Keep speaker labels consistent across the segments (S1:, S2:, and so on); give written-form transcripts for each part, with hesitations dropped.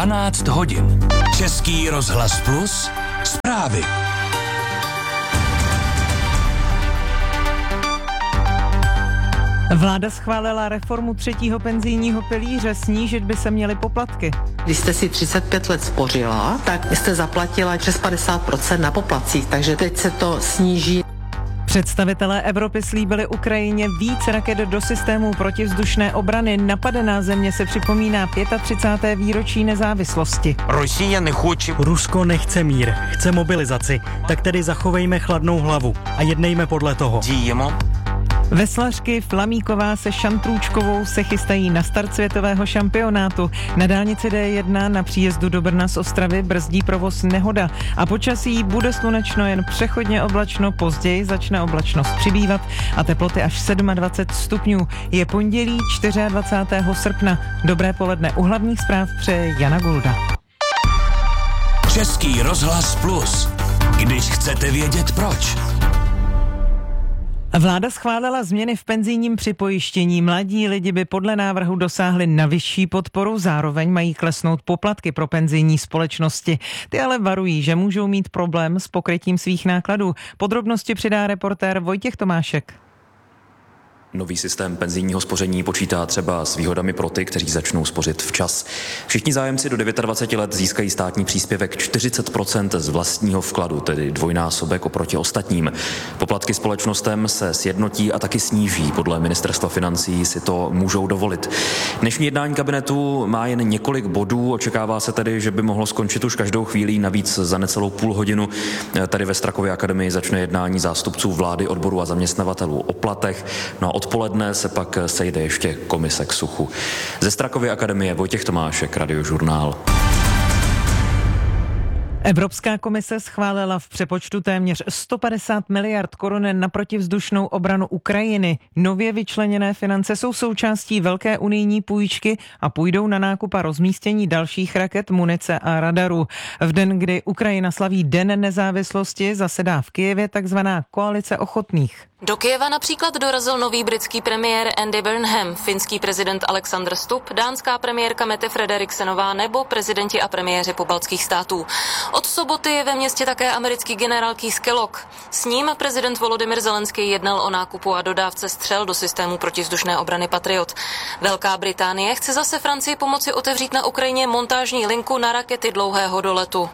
S1: 12 hodin. Český rozhlas Plus, zprávy.
S2: Vláda schválila reformu 3. penzijního pilíře, snížit by se měly poplatky.
S3: Když jste si 35 let spořila, tak jste zaplatila přes 50% na poplatcích, takže teď se to sníží.
S2: Představitelé Evropy slíbili Ukrajině víc raket do systémů protivzdušné obrany. Napadená země se připomíná 35. výročí nezávislosti.
S4: Rusko nechce mír, chce mobilizaci, tak tedy zachovejme chladnou hlavu a jednejme podle toho.
S2: Veslařky Flamíková se Šantrůčkovou se chystají na start světového šampionátu. Na dálnici D1 na příjezdu do Brna z Ostravy brzdí provoz nehoda a počasí bude slunečno, jen přechodně oblačno, později začne oblačnost přibývat a teploty až 27 stupňů. Je pondělí 24. srpna. Dobré poledne, u hlavních zpráv přeje Jana Gulda.
S1: Český rozhlas Plus. Když chcete vědět proč.
S2: Vláda schválila změny v penzijním připojištění. Mladí lidi by podle návrhu dosáhli na vyšší podporu, zároveň mají klesnout poplatky pro penzijní společnosti. Ty ale varují, že můžou mít problém s pokrytím svých nákladů. Podrobnosti přidá reportér Vojtěch Tomášek.
S5: Nový systém penzijního spoření počítá třeba s výhodami pro ty, kteří začnou spořit včas. Všichni zájemci do 29 let získají státní příspěvek 40% z vlastního vkladu, tedy dvojnásobek oproti ostatním. Poplatky společnostem se sjednotí a taky sníží. Podle ministerstva financí si to můžou dovolit. Dnešní jednání kabinetu má jen několik bodů. Očekává se tedy, že by mohlo skončit už každou chvíli, navíc za necelou půl hodinu. Tady ve Strakově akademii začne jednání zástupců vlády, odboru a zaměstnavatelů o platech. No a odpoledne se pak sejde ještě komise k suchu. Ze Strakovy akademie Vojtěch Tomášek, Radiožurnál.
S2: Evropská komise schválila v přepočtu téměř 150 miliard korun na protivzdušnou obranu Ukrajiny. Nově vyčleněné finance jsou součástí velké unijní půjčky a půjdou na nákup a rozmístění dalších raket, munice a radarů. V den, kdy Ukrajina slaví Den nezávislosti, zasedá v Kyjevě takzvaná koalice ochotných.
S6: Do Kyjeva například dorazil nový britský premiér Andy Burnham, finský prezident Alexander Stubb, dánská premiérka Mette Frederiksenová nebo prezidenti a premiéři pobaltských států. Od soboty je ve městě také americký generál Keith Kellogg. S ním prezident Volodymyr Zelenský jednal o nákupu a dodávce střel do systému protivzdušné obrany Patriot. Velká Británie chce zase Francii pomoci otevřít na Ukrajině montážní linku na rakety dlouhého doletu.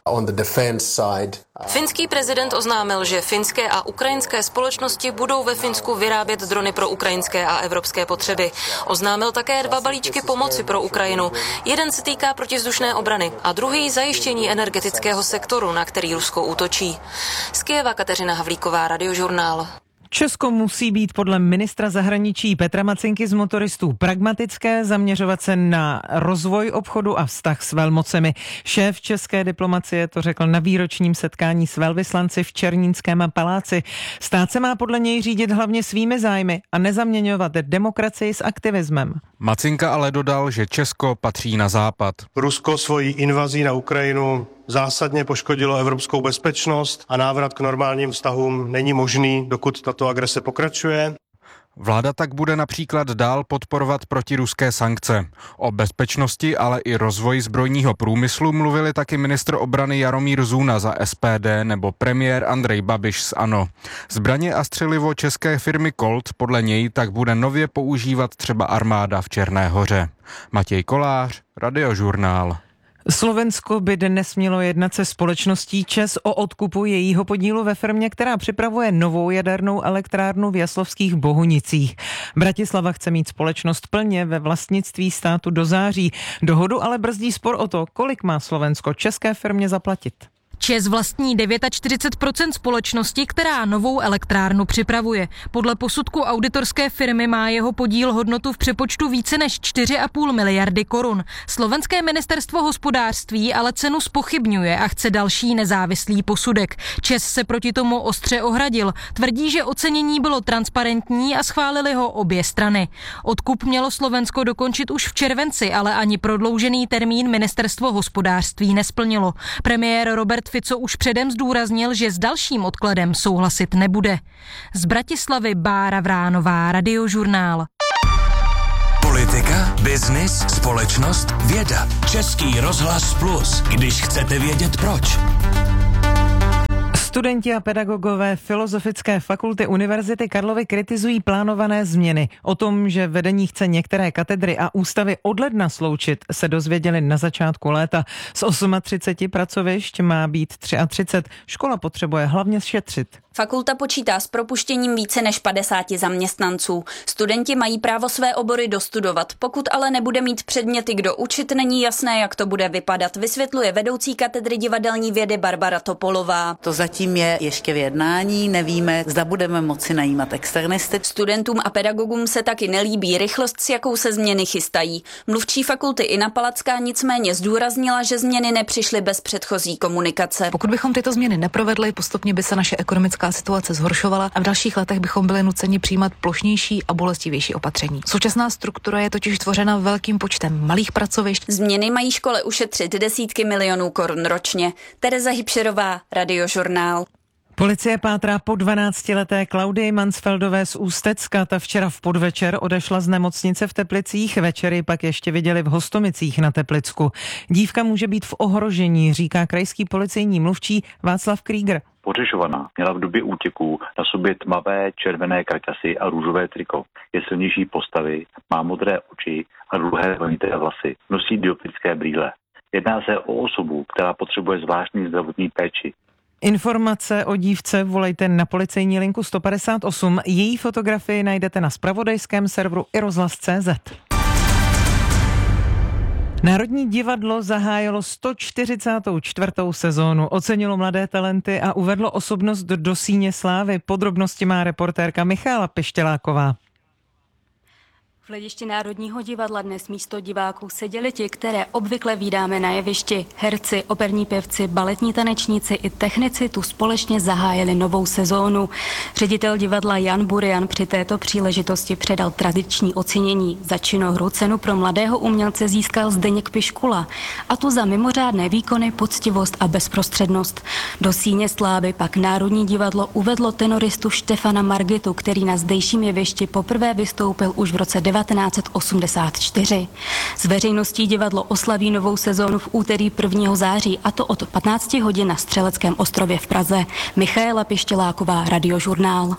S6: Finský prezident oznámil, že finské a ukrajinské společnosti budou ve Finsku vyrábět drony pro ukrajinské a evropské potřeby. Oznámil také 2 balíčky pomoci pro Ukrajinu. Jeden se týká protivzdušné obrany a druhý zajištění energetického sektoru, na který Rusko útočí. Z Kyjeva Kateřina Havlíková, Radiožurnál.
S2: Česko musí být podle ministra zahraničí Petra Macinky z motoristů pragmatické, zaměřovat se na rozvoj obchodu a vztah s velmocemi. Šéf české diplomacie to řekl na výročním setkání s velvyslanci v Černínském paláci. Stát se má podle něj řídit hlavně svými zájmy a nezaměňovat demokracii s aktivismem.
S7: Macinka ale dodal, že Česko patří na západ.
S8: Rusko svojí invazí na Ukrajinu zásadně poškodilo evropskou bezpečnost a návrat k normálním vztahům není možný, dokud tato agrese pokračuje.
S7: Vláda tak bude například dál podporovat protiruské sankce. O bezpečnosti, ale i rozvoji zbrojního průmyslu mluvili taky ministr obrany Jaromír Zuna za SPD nebo premiér Andrej Babiš z ANO. Zbraně a střelivo české firmy Colt podle něj tak bude nově používat třeba armáda v Černé Hoře. Matěj Kolář, Radiožurnál.
S2: Slovensko by dnes mělo jednat se společností ČEZ o odkupu jejího podílu ve firmě, která připravuje novou jadernou elektrárnu v Jaslovských Bohunicích. Bratislava chce mít společnost plně ve vlastnictví státu do září. Dohodu ale brzdí spor o to, kolik má Slovensko české firmě zaplatit.
S9: ČEZ vlastní 49% společnosti, která novou elektrárnu připravuje. Podle posudku auditorské firmy má jeho podíl hodnotu v přepočtu více než 4,5 miliardy korun. Slovenské ministerstvo hospodářství ale cenu zpochybňuje a chce další nezávislý posudek. ČEZ se proti tomu ostře ohradil. Tvrdí, že ocenění bylo transparentní a schválili ho obě strany. Odkup mělo Slovensko dokončit už v červenci, ale ani prodloužený termín ministerstvo hospodářství nesplnilo. Premiér Robert Fico už předem zdůraznil, že s dalším odkladem souhlasit nebude. Z Bratislavy Bára Vránová, Radiožurnál.
S1: Politika, biznis, společnost, věda. Český rozhlas Plus, když chcete vědět proč.
S2: Studenti a pedagogové Filozofické fakulty Univerzity Karlovy kritizují plánované změny. O tom, že vedení chce některé katedry a ústavy od ledna sloučit, se dozvěděli na začátku léta. Z 38 pracovišť má být 33. Škola potřebuje hlavně šetřit.
S10: Fakulta počítá s propuštěním více než 50 zaměstnanců. Studenti mají právo své obory dostudovat. Pokud ale nebude mít předměty kdo učit, není jasné, jak to bude vypadat, vysvětluje vedoucí katedry divadelní vědy Barbara Topolová.
S11: To zatím je ještě v jednání, nevíme, zda budeme moci najímat externisty.
S10: Studentům a pedagogům se taky nelíbí rychlost, s jakou se změny chystají. Mluvčí fakulty Ina Palacká nicméně zdůraznila, že změny nepřišly bez předchozí komunikace.
S12: Pokud bychom tyto změny neprovedli, postupně by se naše ekonomická situace zhoršovala a v dalších letech bychom byli nuceni přijímat plošnější a bolestivější opatření. Současná struktura je totiž tvořena velkým počtem malých pracovišť.
S10: Změny mají škole ušetřit desítky milionů korun ročně. Tereza Hybšerová, Radiožurnál.
S2: Policie pátrá po 12leté Klaudii Mansfeldové z Ústecka. Ta včera v podvečer odešla z nemocnice v Teplicích, večery pak ještě viděli v Hostomicích na Teplicku. Dívka může být v ohrožení, říká krajský policejní mluvčí Václav Krieger.
S13: Podřešovaná měla v době útěku na sobě tmavé červené karkasy a růžové triko. Je silnější postavy, má modré oči a dlouhé vlnité vlasy. Nosí dioptrické brýle. Jedná se o osobu, která potřebuje zvláštní zdravotní péči.
S2: Informace o dívce volejte na policejní linku 158. Její fotografii najdete na zpravodajském serveru iRozhlas.cz. Národní divadlo zahájilo 144. sezónu, ocenilo mladé talenty a uvedlo osobnost do síně slávy. Podrobnosti má reportérka Michála Pištěláková.
S14: V hledišti Národního divadla dnes místo diváků seděli ti, které obvykle vídáme na jevišti. Herci, operní pěvci, baletní tanečníci i technici tu společně zahájili novou sezónu. Ředitel divadla Jan Burian při této příležitosti předal tradiční ocenění. Za činohru cenu pro mladého umělce získal Zdeněk Piškula, a to za mimořádné výkony, poctivost a bezprostřednost. Do síně slávy pak Národní divadlo uvedlo tenoristu Štefana Margitu, který na zdejším jevišti poprvé vystoupil už v roce 1984. S veřejností divadlo oslaví novou sezónu v úterý 1. září, a to od 15 hodin na Střeleckém ostrově v Praze. Michaela Pištěláková, Radiožurnál.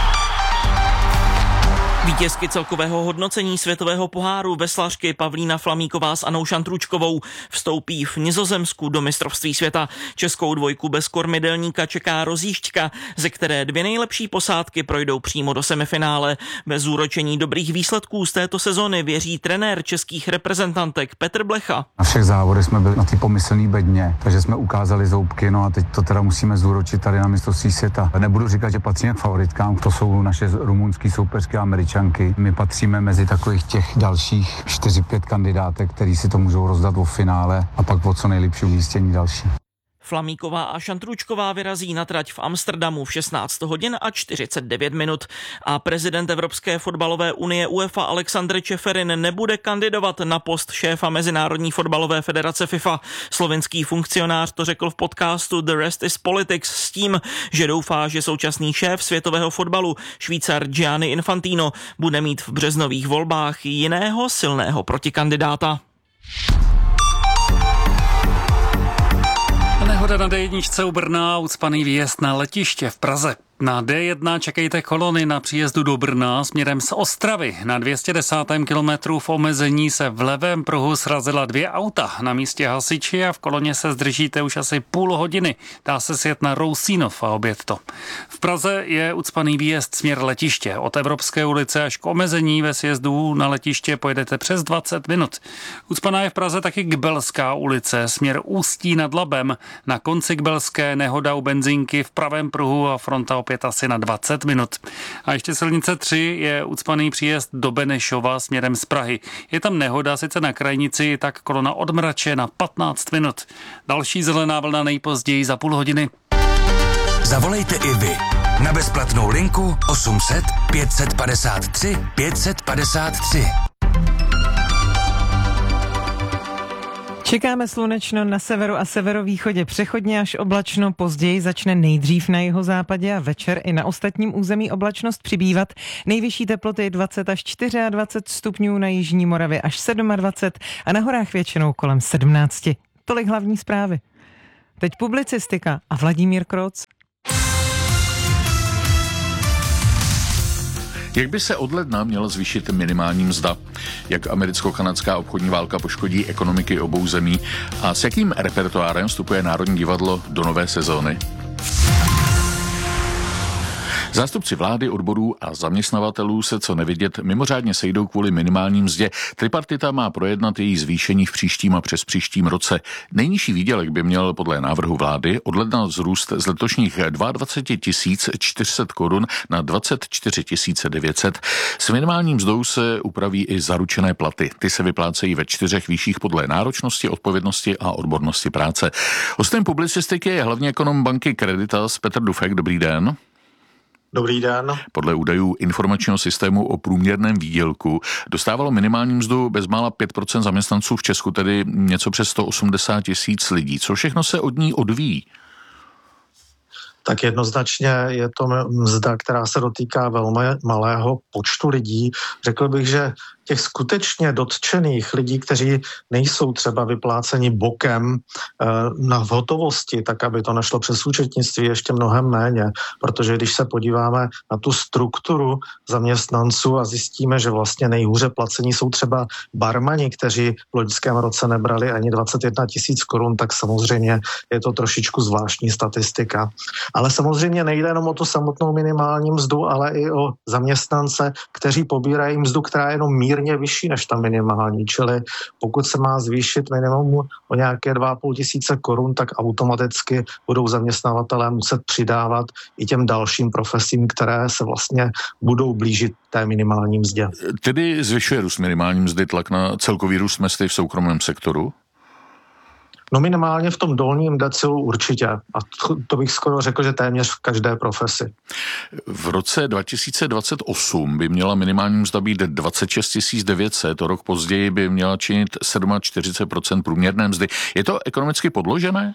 S15: Vítězky celkového hodnocení světového poháru veslařky Pavlína Flamíková s Annou Šantručkovou vstoupí v Nizozemsku do mistrovství světa. Českou dvojku bez kormidelníka čeká rozjížďka, ze které 2 nejlepší posádky projdou přímo do semifinále. Bez zúročení dobrých výsledků z této sezony věří trenér českých reprezentantek Petr Blecha.
S16: Na všech závodech jsme byli na té pomyslné bedně, takže jsme ukázali zoubky, no a teď to teda musíme zúročit tady na mistrovství světa. Nebudu říkat, že patříme k favoritkám, to jsou naše rumunský soupeřky a Američanky. My patříme mezi takových těch dalších 4-5 kandidátek, který si to můžou rozdat o finále a pak o co nejlepší umístění další.
S15: Flamíková a Šantručková vyrazí na trať v Amsterdamu v 16 hodin a 49 minut. A prezident Evropské fotbalové unie UEFA Alexandr Čeferin nebude kandidovat na post šéfa Mezinárodní fotbalové federace FIFA. Slovenský funkcionář to řekl v podcastu The Rest is Politics s tím, že doufá, že současný šéf světového fotbalu, Švýcar Gianni Infantino, bude mít v březnových volbách jiného silného protikandidáta.
S17: Nehoda na D1 u Brna, ucpaný výjezd na letiště v Praze. Na D1 čekejte kolony na příjezdu do Brna směrem z Ostravy. Na 210. kilometru v omezení se v levém pruhu srazila 2 auta. Na místě hasiči a v koloně se zdržíte už asi půl hodiny. Dá se sjet na Rousínov a objet to. V Praze je ucpaný výjezd směr letiště. Od Evropské ulice až k omezení ve sjezdu na letiště pojedete přes 20 minut. Ucpaná je v Praze taky Kbelská ulice, směr Ústí nad Labem. Na konci Kbelské nehoda u benzinky v pravém pruhu a fronta opět asi na 20 minut. A ještě silnice 3 je ucpaný příjezd do Benešova směrem z Prahy. Je tam nehoda, sice na krajnici, tak kolona od Mrače na 15 minut. Další zelená vlna nejpozději za půl hodiny.
S1: Zavolejte i vy na bezplatnou linku 800 553 553.
S2: Čekáme slunečno na severu a severovýchodě, přechodně až oblačno, později začne nejdřív na jihozápadě a večer i na ostatním území oblačnost přibývat. Nejvyšší teploty 20 až 24 stupňů, na jižní Moravě až 27 a na horách většinou kolem 17. Tolik hlavní zprávy. Teď publicistika a Vladimír Kroc.
S18: Jak by se od ledna měla zvýšit minimální mzda? Jak americko-kanadská obchodní válka poškodí ekonomiky obou zemí? A s jakým repertoárem vstupuje Národní divadlo do nové sezóny? Zástupci vlády, odborů a zaměstnavatelů se co nevidět mimořádně sejdou kvůli minimální mzdě. Tripartita má projednat její zvýšení v příštím a přespříštím roce. Nejnižší výdělek by měl podle návrhu vlády od ledna vzrůst z letošních 22 400 korun na 24 900. S minimální mzdou se upraví i zaručené platy. Ty se vyplácejí ve 4 výších podle náročnosti, odpovědnosti a odbornosti práce. Hostem publicistiky je hlavní ekonom banky Creditas Petr Dufek. Dobrý den.
S19: Dobrý den.
S18: Podle údajů informačního systému o průměrném výdělku dostávalo minimální mzdu bezmála 5% zaměstnanců v Česku, tedy něco přes 180 000 lidí. Co všechno se od ní odvíjí?
S19: Tak jednoznačně je to mzda, která se dotýká velmi malého počtu lidí. Řekl bych, že těch skutečně dotčených lidí, kteří nejsou třeba vypláceni bokem na hotovosti, tak aby to nešlo přes účetnictví, ještě mnohem méně, protože když se podíváme na tu strukturu zaměstnanců a zjistíme, že vlastně nejhůře placení jsou třeba barmani, kteří v loňském roce nebrali ani 21 000 korun, tak samozřejmě je to trošičku zvláštní statistika. Ale samozřejmě nejde jenom o tu samotnou minimální mzdu, ale i o zaměstnance, kteří pobírají mzdu, která je jenom mírně vyšší než ta minimální. Čili pokud se má zvýšit minimum o nějaké 2 500 korun, tak automaticky budou zaměstnavatelé muset přidávat i těm dalším profesím, které se vlastně budou blížit té minimální mzdě.
S18: Tedy zvyšuje růst minimální mzdy tlak na celkový růst mzdy v soukromém sektoru?
S19: No minimálně v tom dolním decilu určitě. A to bych skoro řekl, že téměř v každé profesi.
S18: V roce 2028 by měla minimální mzda být 26 900, o rok později by měla činit 47% průměrné mzdy. Je to ekonomicky podložené?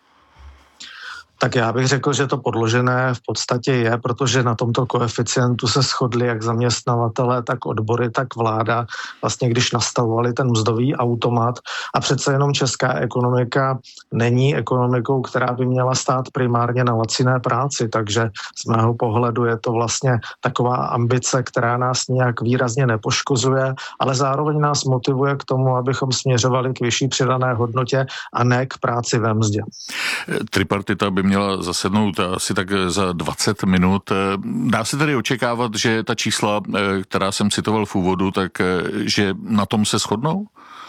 S19: Tak já bych řekl, že to podložené v podstatě je, protože na tomto koeficientu se shodli jak zaměstnavatelé, tak odbory, tak vláda, vlastně když nastavovali ten mzdový automat. A přece jenom česká ekonomika není ekonomikou, která by měla stát primárně na laciné práci, takže z mého pohledu je to vlastně taková ambice, která nás nějak výrazně nepoškozuje, ale zároveň nás motivuje k tomu, abychom směřovali k vyšší přidané hodnotě a ne k práci ve mzdě.
S18: Tripartita by měla zasednout asi tak za 20 minut. Dá se tedy očekávat, že ta čísla, která jsem citoval v úvodu, tak že na tom se shodnou?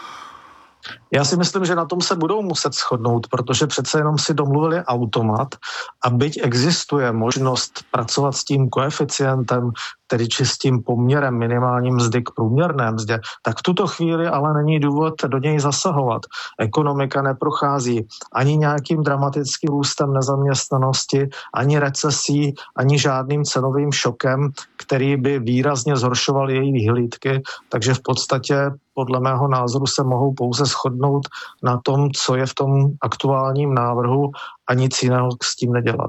S19: Já si myslím, že na tom se budou muset shodnout, protože přece jenom si domluvili automat a byť existuje možnost pracovat s tím koeficientem, tedy čistým poměrem minimální mzdy k průměrné mzdě, tak v tuto chvíli ale není důvod do něj zasahovat. Ekonomika neprochází ani nějakým dramatickým růstem nezaměstnanosti, ani recesí, ani žádným cenovým šokem, který by výrazně zhoršoval její vyhlídky, takže v podstatě podle mého názoru se mohou pouze shodnout na tom, co je v tom aktuálním návrhu a nic jiného s tím nedělat.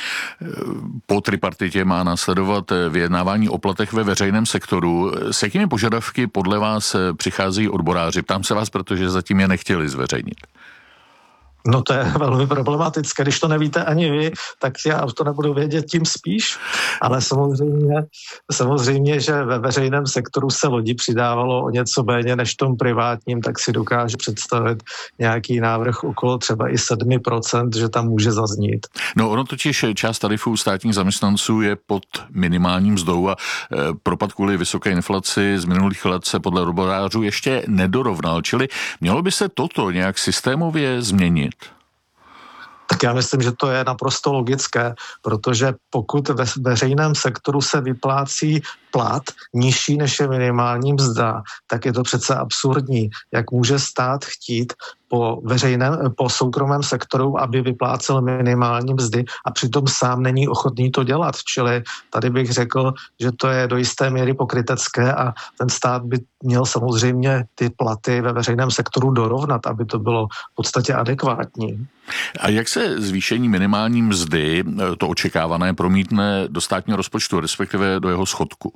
S18: Po tripartitě má následovat vyjednávání o platech ve veřejném sektoru. S jakými požadavky podle vás přichází odboráři? Ptám se vás, protože zatím je nechtěli zveřejnit.
S19: No to je velmi problematické. Když to nevíte ani vy, tak já to nebudu vědět tím spíš. Ale samozřejmě, že ve veřejném sektoru se lodi přidávalo o něco méně než v tom privátním, tak si dokážu představit nějaký návrh okolo třeba i 7%, že tam může zaznít.
S18: No ono totiž část tarifů státních zaměstnanců je pod minimálním mzdou a propad kvůli vysoké inflaci z minulých let se podle odborářů ještě nedorovnal. Čili mělo by se toto nějak systémově změnit?
S19: Tak já myslím, že to je naprosto logické, protože pokud ve veřejném sektoru se vyplácí plat nižší než je minimální mzda, tak je to přece absurdní. Jak může stát chtít po soukromém sektoru, aby vyplácel minimální mzdy a přitom sám není ochotný to dělat. Čili tady bych řekl, že to je do jisté míry pokrytecké a ten stát by měl samozřejmě ty platy ve veřejném sektoru dorovnat, aby to bylo v podstatě adekvátní.
S18: A jak se zvýšení minimální mzdy, to očekávané, promítne do státního rozpočtu, respektive do jeho schodku?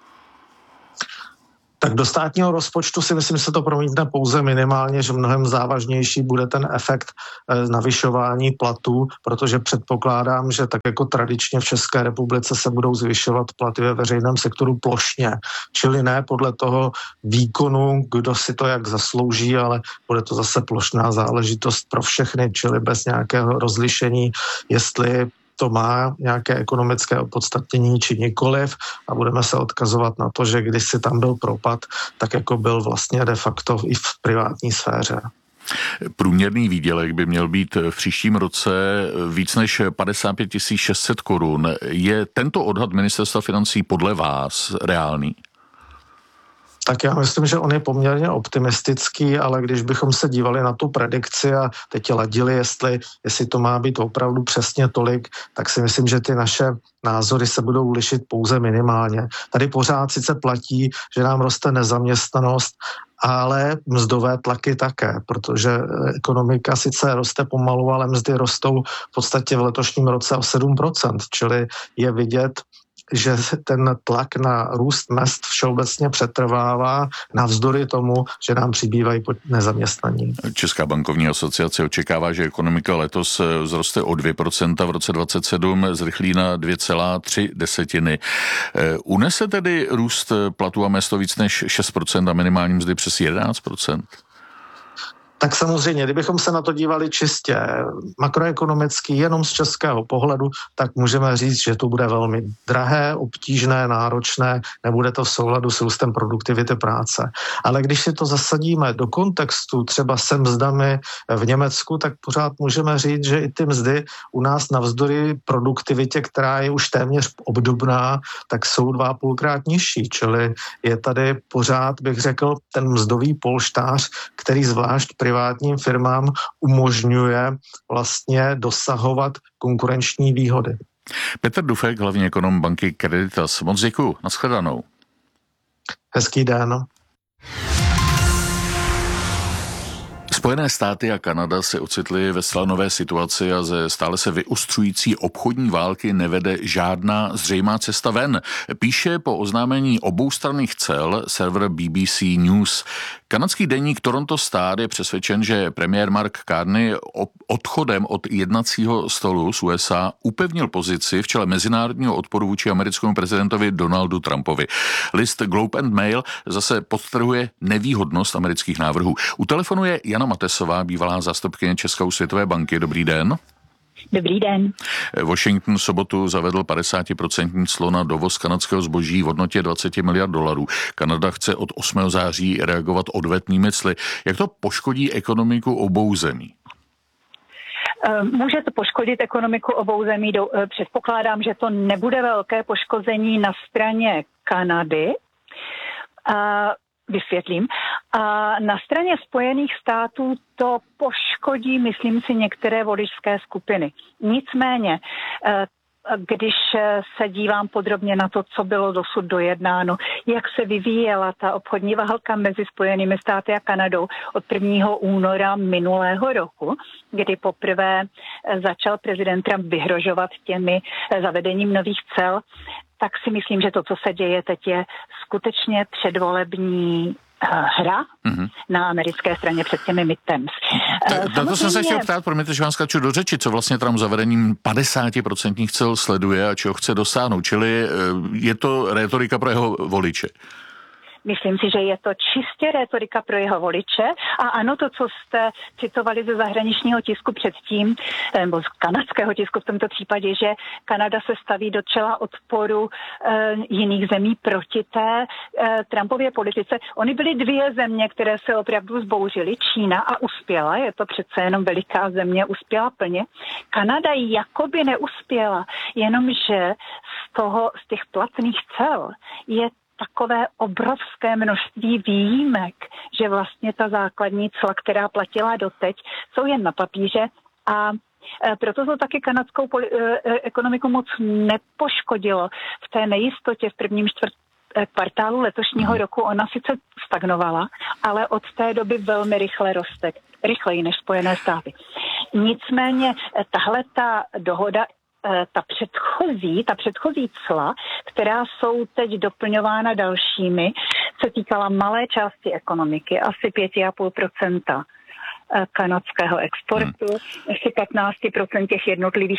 S19: Tak do státního rozpočtu si myslím, že se to promítne pouze minimálně, že mnohem závažnější bude ten efekt navyšování platů, protože předpokládám, že tak jako tradičně v České republice se budou zvyšovat platy ve veřejném sektoru plošně. Čili ne podle toho výkonu, kdo si to jak zaslouží, ale bude to zase plošná záležitost pro všechny, čili bez nějakého rozlišení, jestli to má nějaké ekonomické opodstatnění či nikoliv a budeme se odkazovat na to, že kdysi tam byl propad, tak jako byl vlastně de facto i v privátní sféře.
S18: Průměrný výdělek by měl být v příštím roce víc než 55 600 korun. Je tento odhad ministerstva financí podle vás reálný?
S19: Tak já myslím, že on je poměrně optimistický, ale když bychom se dívali na tu predikci a teď ladili, jestli to má být opravdu přesně tolik, tak si myslím, že ty naše názory se budou lišit pouze minimálně. Tady pořád sice platí, že nám roste nezaměstnanost, ale mzdové tlaky také, protože ekonomika sice roste pomalu, ale mzdy rostou v podstatě v letošním roce o 7%, čili je vidět, že ten tlak na růst mezd všeobecně přetrvává navzdory tomu, že nám přibývají nezaměstnaní. Česká
S18: bankovní asociace očekává, že ekonomika letos vzroste o 2%, v roce 2027 zrychlí na 2,3%. Unese tedy růst platů a mezd víc než 6% a minimální mzdy přes 11%?
S19: Tak samozřejmě, kdybychom se na to dívali čistě makroekonomicky, jenom z českého pohledu, tak můžeme říct, že to bude velmi drahé, obtížné, náročné, nebude to v souladu s růstem produktivity práce. Ale když si to zasadíme do kontextu třeba se mzdami v Německu, tak pořád můžeme říct, že i ty mzdy u nás navzdory produktivitě, která je už téměř obdobná, tak jsou 2,5krát nižší. Čili je tady pořád, bych řekl, ten mzdový polštář, který zvlášť privátním firmám umožňuje vlastně dosahovat konkurenční výhody.
S18: Petr Dufek, hlavní ekonom banky Creditas. Moc děkuju. Nashledanou.
S19: Hezký den.
S18: Spojené státy a Kanada se ocitly ve zcela nové situaci a ze stále se vyostřující obchodní války nevede žádná zřejmá cesta ven. Píše po oznámení oboustranných cel server BBC News. Kanadský deník Toronto Star je přesvědčen, že premiér Mark Carney odchodem od jednacího stolu z USA upevnil pozici v čele mezinárodního odporu vůči americkému prezidentovi Donaldu Trumpovi. List Globe and Mail zase podtrhuje nevýhodnost amerických návrhů. U telefonu je Jana Matesová, bývalá zástupkyně České světové banky. Dobrý den.
S20: Dobrý den.
S18: Washington v sobotu zavedl 50% clo na dovoz kanadského zboží v hodnotě $20 miliard. Kanada chce od 8. září reagovat odvetnými cly. Jak to poškodí ekonomiku obou zemí?
S20: Může to poškodit ekonomiku obou zemí. Předpokládám, že to nebude velké poškození na straně Kanady. Vysvětlím. A na straně Spojených států to poškodí, myslím si, některé voličské skupiny. Nicméně, když se dívám podrobně na to, co bylo dosud dojednáno, jak se vyvíjela ta obchodní válka mezi Spojenými státy a Kanadou od 1. února minulého roku, kdy poprvé začal prezident Trump vyhrožovat těmi zavedením nových cel, tak si myslím, že to, co se děje teď, je skutečně předvolební hra na americké straně před těmi midterms.
S18: To jsem se chtěl ptát, promiňte, že vám skáču do řeči, co vlastně Trump zavedením 50% cel sleduje a čeho chce dosáhnout, čili je to rétorika pro jeho voliče.
S20: Myslím si, že je to čistě rétorika pro jeho voliče a ano, to, co jste citovali ze zahraničního tisku předtím, nebo z kanadského tisku v tomto případě, že Kanada se staví do čela odporu jiných zemí proti té Trumpově politice. Ony byly dvě země, které se opravdu zbouřily. Čína a uspěla, je to přece jenom veliká země, uspěla plně. Kanada jakoby neuspěla, jenomže z těch platných cel je takové obrovské množství výjimek, že vlastně ta základní cla, která platila doteď, jsou jen na papíře a proto to taky kanadskou ekonomiku moc nepoškodilo. V té nejistotě v prvním kvartálu letošního roku ona sice stagnovala, ale od té doby velmi rychle roste. Rychleji než Spojené státy. Nicméně tahle ta dohoda, ta předchozí cla, která jsou teď doplňována dalšími, se týkala malé části ekonomiky, asi 5,5% kanadského exportu, asi 15% těch jednotlivých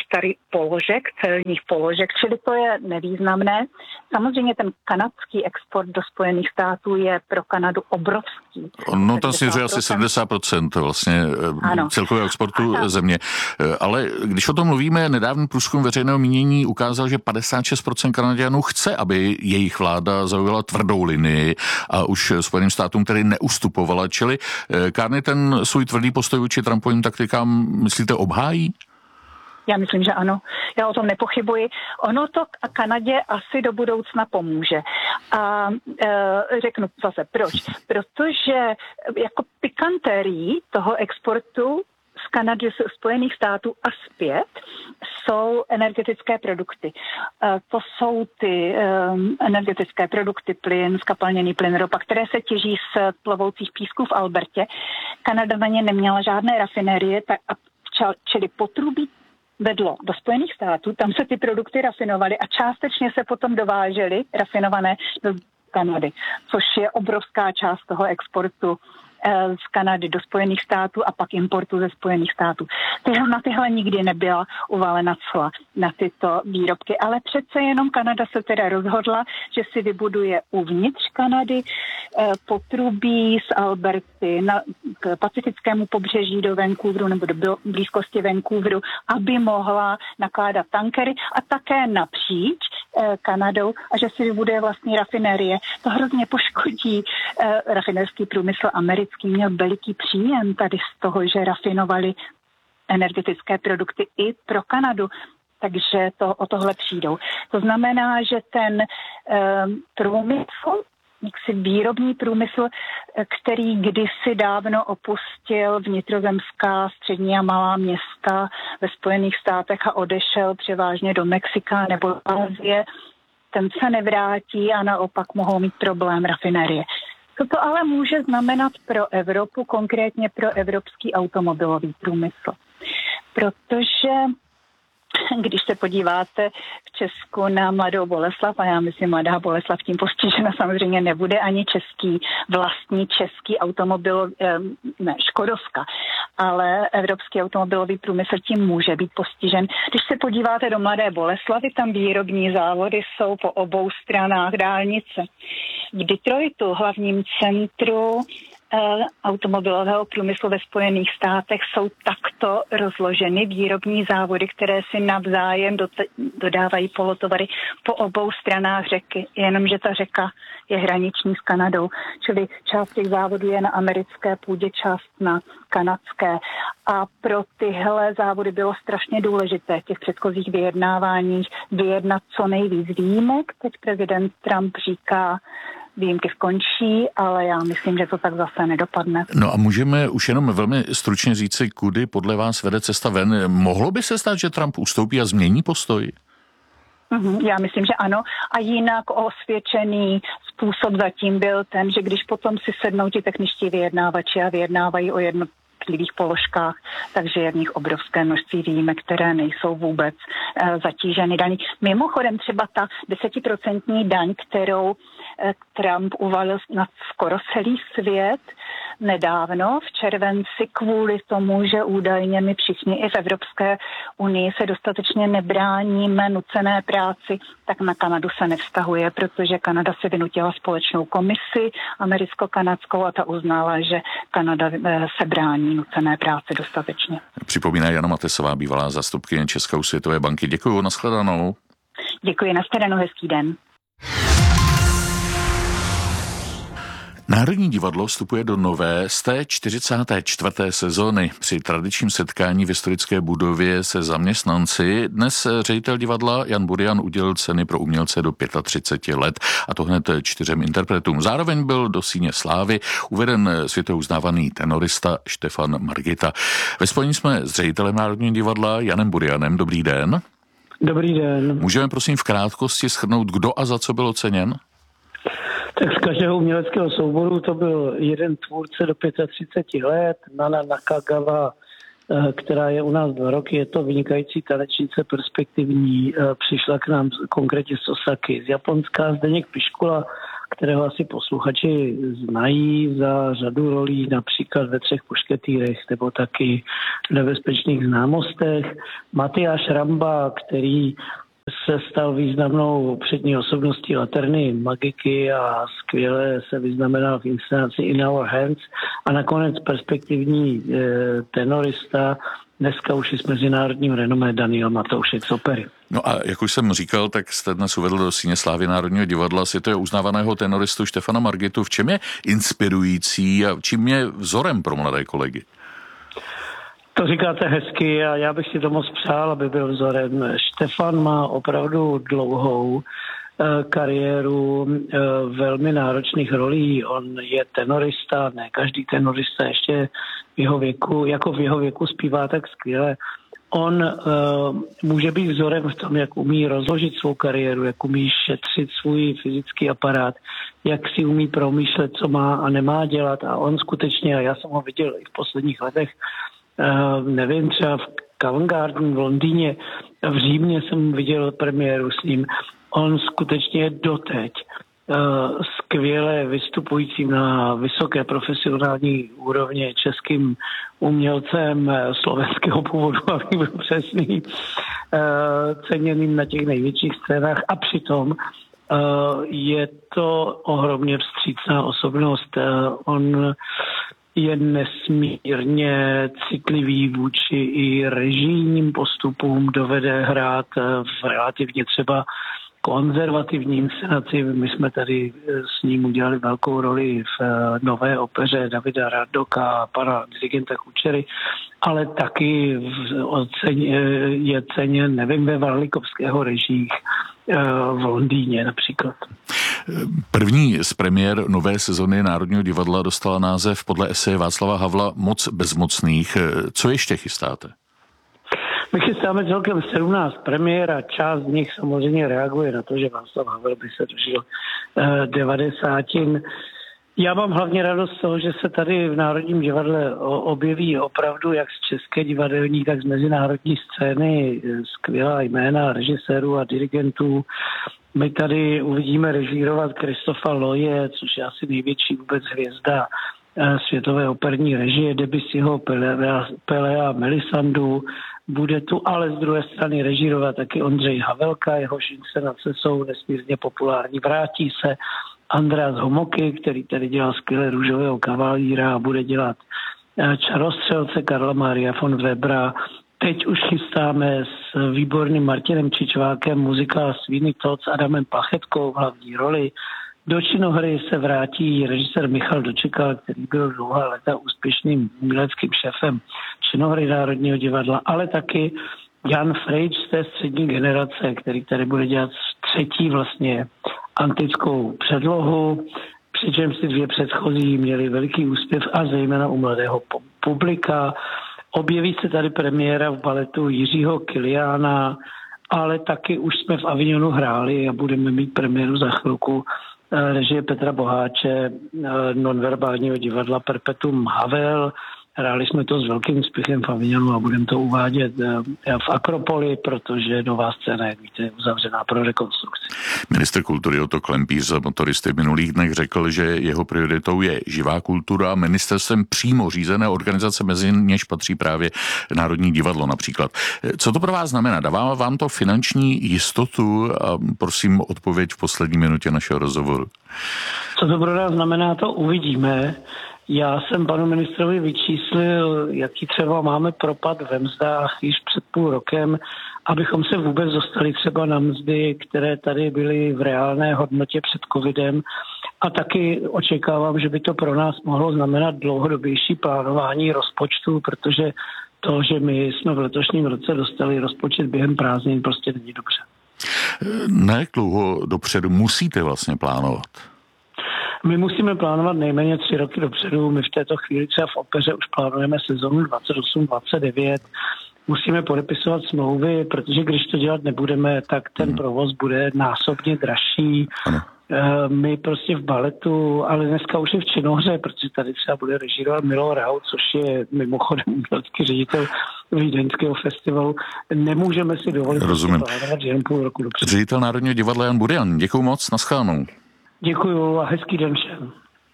S20: celních položek, čili to je nevýznamné. Samozřejmě ten kanadský export do Spojených států je pro Kanadu obrovský.
S18: No to směřuje asi 70% vlastně celkového exportu země. Ale když o tom mluvíme, nedávný průzkum veřejného mínění ukázal, že 56% Kanaďanů chce, aby jejich vláda zaujala tvrdou linii a už Spojeným státům tedy neustupovala. Čili Carney ten svůj tvrdý postoj vůči Trumpovým taktikám, myslíte, obhájí?
S20: Já myslím, že ano. Já o tom nepochybuji. Ono to Kanadě asi do budoucna pomůže. A řeknu zase proč. Protože jako pikantérii toho exportu z Kanady, z Spojených států a zpět jsou energetické produkty. To jsou ty energetické produkty, plyn, skapalněný plyn, ropa, které se těží z plovoucích písků v Albertě. Kanada na ně neměla žádné rafinérie, čili potrubí vedlo do Spojených států, tam se ty produkty rafinovaly a částečně se potom dovážely rafinované do Kanady, což je obrovská část toho exportu z Kanady do Spojených států a pak importu ze Spojených států. Na tyhle nikdy nebyla uvalena cla na tyto výrobky, ale přece jenom Kanada se teda rozhodla, že si vybuduje uvnitř Kanady potrubí z Alberty k pacifickému pobřeží do Vancouveru nebo do blízkosti Vancouveru, aby mohla nakládat tankery a také napříč Kanadou a že si vybuduje vlastní rafinérie. To hrozně poškodí rafinérský průmysl americký. Měl veliký příjem tady z toho, že rafinovali energetické produkty i pro Kanadu. Takže o tohle přijdou. To znamená, že ten průmysl, výrobní průmysl, který kdysi dávno opustil vnitrozemská střední a malá města ve Spojených státech a odešel převážně do Mexika nebo Asie, ten se nevrátí a naopak mohou mít problém rafinérie. Co to ale může znamenat pro Evropu, konkrétně pro evropský automobilový průmysl? Protože když se podíváte v Česku na Mladou Boleslav, a já myslím, Mladá Boleslav tím postižena samozřejmě nebude ani vlastní český automobilový, Škodovka, ale evropský automobilový průmysl tím může být postižen. Když se podíváte do Mladé Boleslavy, tam výrobní závody jsou po obou stranách dálnice. V Detroitu, hlavním centru automobilového průmyslu ve Spojených státech, jsou takto rozloženy výrobní závody, které si navzájem dodávají polotovary po obou stranách řeky, jenomže ta řeka je hraniční s Kanadou, čili část těch závodů je na americké půdě, část na kanadské. A pro tyhle závody bylo strašně důležité v těch předchozích vyjednáváních vyjednat co nejvíc výjimek. Teď prezident Trump říká, výjimky skončí, ale já myslím, že to tak zase nedopadne.
S18: No a můžeme už jenom velmi stručně říci, kudy podle vás vede cesta ven. Mohlo by se stát, že Trump ustoupí a změní postoj?
S20: Já myslím, že ano. A jinak osvědčený způsob zatím byl ten, že když potom si sednou ti techničtí vyjednávači a vyjednávají o jednotlivých položkách, takže je v nich obrovské množství výjimek, které nejsou vůbec zatíženy daní. Mimochodem třeba ta 10% daň, kterou Trump uvalil na skoro celý svět nedávno v červenci kvůli tomu, že údajně my všichni i v Evropské unii se dostatečně nebráníme nucené práci, tak na Kanadu se nevztahuje, protože Kanada se vynutila společnou komisi americko-kanadskou a ta uznala, že Kanada se brání nucené práci dostatečně.
S18: Připomíná Jana Matesová, bývalá zástupkyně České světové banky. Děkuji, nashledanou.
S20: Děkuji, nashledanou, hezký den.
S18: Národní divadlo vstupuje do nové 144. sezóny. Při tradičním setkání v historické budově se zaměstnanci dnes ředitel divadla Jan Burian udělil ceny pro umělce do 35 let, a to hned 4 interpretům. Zároveň byl do síně slávy uveden světově uznávaný tenorista Štefan Margita. Ve spojení jsme s ředitelem Národního divadla Janem Burianem. Dobrý den.
S21: Dobrý den.
S18: Můžeme prosím v krátkosti shrnout, kdo a za co byl oceněn?
S21: Tak z každého uměleckého souboru to byl jeden tvůrce do 35 let, Nana Nakagawa, která je u nás 2 roky, je to vynikající tanečnice, perspektivní, přišla k nám konkrétně z Osaky, z Japonska, Zdeněk Piškula, kterého asi posluchači znají za řadu rolí, například ve 3 mušketýrech nebo taky v Nebezpečných známostech, Matyáš Ramba, který se stal významnou přední osobností Laterny Magiky a skvěle se vyznamenal v inscenaci In Our Hands, a nakonec perspektivní tenorista, dneska už i s mezinárodním renomé, Daniel Matoušek z opery.
S18: No a jak už jsem říkal, tak jste dnes uvedl do síně slávy Národního divadla světově uznávaného tenoristu Štefana Margitu. V čem je inspirující a čím je vzorem pro mladé kolegy?
S21: To říkáte hezky a já bych si to moc přál, aby byl vzorem. Štefan má opravdu dlouhou kariéru velmi náročných rolí. On je tenorista, ne každý tenorista ještě v jeho věku zpívá tak skvěle. On může být vzorem v tom, jak umí rozložit svou kariéru, jak umí šetřit svůj fyzický aparát, jak si umí promýšlet, co má a nemá dělat. A on skutečně, a já jsem ho viděl i v posledních letech, nevím, třeba v Covent Garden v Londýně, v Římě jsem viděl premiéru s ním. On skutečně je doteď skvěle vystupujícím na vysoké profesionální úrovni českým umělcem slovenského původu, abych byl přesný, ceněným na těch největších scénách, a přitom je to ohromně vstřícná osobnost. On je nesmírně citlivý vůči i režijním postupům, dovede hrát v relativně třeba konzervativní inscenaci. My jsme tady s ním udělali velkou roli v nové opeře Davida Radoka a pana dirigenta Kučery, ale taky je ceněn, nevím, ve Varlikovského režích v Londýně například.
S18: První z premiér nové sezony Národního divadla dostala název podle eseje Václava Havla Moc bezmocných. Co ještě chystáte?
S21: My chystáme celkem 17 premiér a část z nich samozřejmě reaguje na to, že Václav Havel by se dožil 90. Já mám hlavně radost z toho, že se tady v Národním divadle objeví opravdu jak z české divadelní, tak z mezinárodní scény skvělá jména režisérů a dirigentů. My tady uvidíme režírovat Christopha Loye, což je asi největší vůbec hvězda světové operní režie, Debussyho, Pelea, Melisandu. Bude tu ale z druhé strany režírovat taky Ondřej Havelka, jehož inscenace jsou nesmírně populární. Vrátí se Andreas Homoky, který tady dělal skvěle Růžového kavalíra a bude dělat Čarostřelce Karla Maria von Webera. Teď už chystáme s výborným Martinem Čičvákem muzikál Sweeney Todd s Adamem Plachetkou v hlavní roli. Do činohry se vrátí režisér Michal Dočekal, který byl dlouhá léta úspěšným uměleckým šéfem činohry Národního divadla, ale taky Jan Frejč z té střední generace, který tady bude dělat 3. vlastně antickou předlohu, přičemž si 2 předchozí měli veliký úspěch a zejména u mladého publika. Objeví se tady premiéra v baletu Jiřího Kiliána, ale taky už jsme v Avignonu hráli a budeme mít premiéru za chvilku režie Petra Boháče, nonverbálního divadla Perpetuum Havel. Hráli jsme to s velkým úspěchem v Avignonu a budeme to uvádět v Akropoli, protože nová scéna, jak víte, je uzavřená pro rekonstrukci.
S18: Ministr kultury Otto Klempíř za Motoristy v minulých dnech řekl, že jeho prioritou je živá kultura a ministerstvem přímo řízené organizace, mezi něž patří právě Národní divadlo například. Co to pro vás znamená? Dává vám to finanční jistotu? A prosím odpověď v poslední minutě našeho rozhovoru.
S21: Co to pro nás znamená, to uvidíme. Já jsem panu ministrovi vyčíslil, jaký třeba máme propad ve mzdách již před půl rokem, abychom se vůbec dostali třeba na mzdy, které tady byly v reálné hodnotě před covidem. A taky očekávám, že by to pro nás mohlo znamenat dlouhodobější plánování rozpočtu, protože to, že my jsme v letošním roce dostali rozpočet během prázdnin, prostě není dobře.
S18: Ne, jak dlouho dopředu musíte vlastně plánovat?
S21: My musíme plánovat nejméně 3 roky dopředu. My v této chvíli třeba v opeře už plánujeme sezonu 28-29. Musíme podepisovat smlouvy, protože když to dělat nebudeme, tak ten provoz bude násobně dražší. My prostě v baletu, ale dneska už je v činohře, protože tady třeba bude režírovat Milo Rau, což je mimochodem umělecký ředitel Vídeňského festivalu. Nemůžeme si dovolit plánovat jen půl roku dopředu.
S18: Ředitel Národního divadla Jan Burian, děkuju moc, naschledanou.
S21: Děkuju a hezký den všem.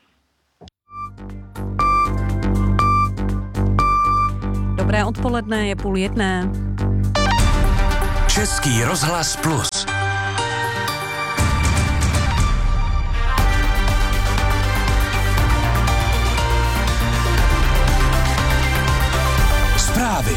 S3: Dobré odpoledne, je 12:30.
S1: Český rozhlas Plus. Zprávy.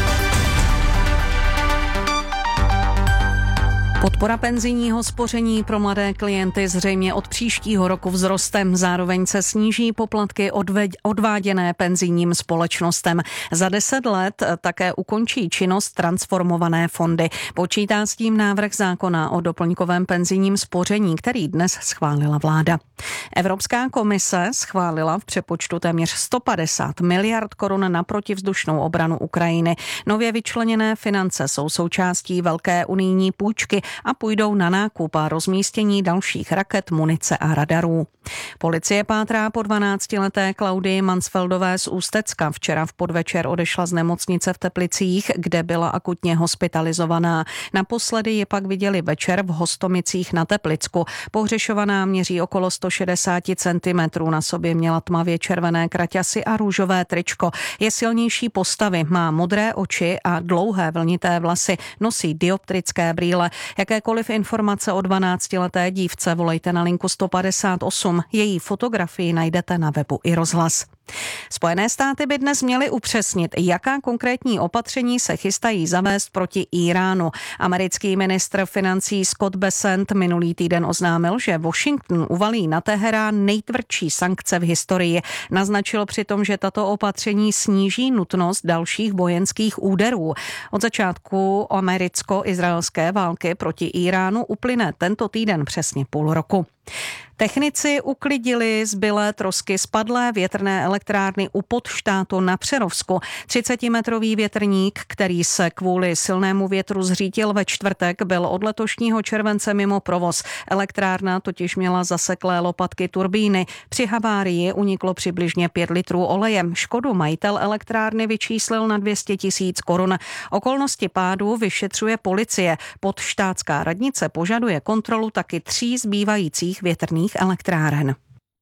S3: Podpora penzijního spoření pro mladé klienty zřejmě od příštího roku vzroste. Zároveň se sníží poplatky odváděné penzijním společnostem. Za 10 let také ukončí činnost transformované fondy. Počítá s tím návrh zákona o doplňkovém penzijním spoření, který dnes schválila vláda. Evropská komise schválila v přepočtu téměř 150 miliard korun na protivzdušnou obranu Ukrajiny. Nově vyčleněné finance jsou součástí velké unijní půjčky a půjdou na nákup a rozmístění dalších raket, munice a radarů. Policie pátrá po 12leté Klaudii Mansfeldové z Ústecka. Včera v podvečer odešla z nemocnice v Teplicích, kde byla akutně hospitalizovaná. Naposledy ji pak viděli večer v Hostomicích na Teplicku. Pohřešovaná měří okolo 160 cm, na sobě měla tmavě červené kraťasy a růžové tričko. Je silnější postavy, má modré oči a dlouhé vlnité vlasy, nosí dioptrické brýle. Jakékoliv informace o 12leté dívce volejte na linku 158. Její fotografii najdete na webu iRozhlas. Spojené státy by dnes měly upřesnit, jaká konkrétní opatření se chystají zavést proti Íránu. Americký ministr financí Scott Bessent minulý týden oznámil, že Washington uvalí na Teherán nejtvrdší sankce v historii. Naznačil přitom, že tato opatření sníží nutnost dalších vojenských úderů. Od začátku americko-izraelské války proti Íránu uplyne tento týden přesně půl roku. Technici uklidili zbylé trosky spadlé větrné elektrárny u Podštátu na Přerovsku. 30metrový větrník, který se kvůli silnému větru zřítil ve čtvrtek, byl od letošního července mimo provoz. Elektrárna totiž měla zaseklé lopatky turbíny. Při havárii uniklo přibližně 5 litrů oleje. Škodu majitel elektrárny vyčíslil na 200 000 korun. Okolnosti pádu vyšetřuje policie. Podštátská radnice požaduje kontrolu taky 3 zbývajících větrných elektráren.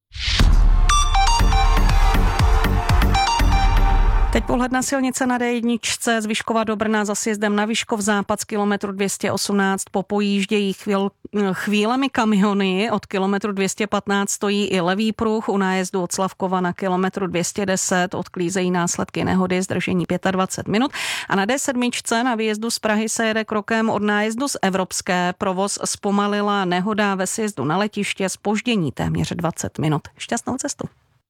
S3: Teď pohled na silnice na D1 z Vyškova do Brna za sjezdem na Vyškov západ z kilometru 218 popojíždějí chvílemi kamiony, od kilometru 215 stojí i levý pruh, u nájezdu od Slavkova na kilometru 210 odklízejí následky nehody, zdržení 25 minut a na D7 na výjezdu z Prahy se jede krokem od nájezdu z Evropské, provoz zpomalila nehoda ve sjezdu na letiště, zpoždění téměř 20 minut. Šťastnou cestu.